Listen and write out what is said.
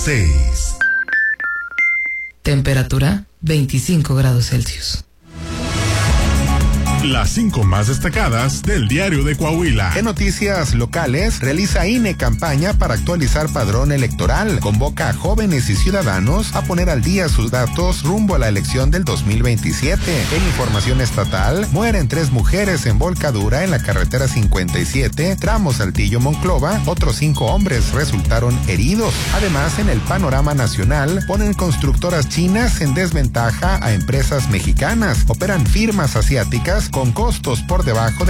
6. Temperatura 25 grados Celsius. Las 5 más destacadas del Diario de Coahuila. En noticias locales, realiza INE campaña para actualizar padrón electoral. Convoca a jóvenes y ciudadanos a poner al día sus datos rumbo a la elección del 2027. En información estatal, mueren 3 mujeres en volcadura en la carretera 57, tramo Saltillo-Monclova. Otros 5 hombres resultaron heridos. Además, en el panorama nacional, ponen constructoras chinas en desventaja a empresas mexicanas. Operan firmas asiáticas con costos por debajo de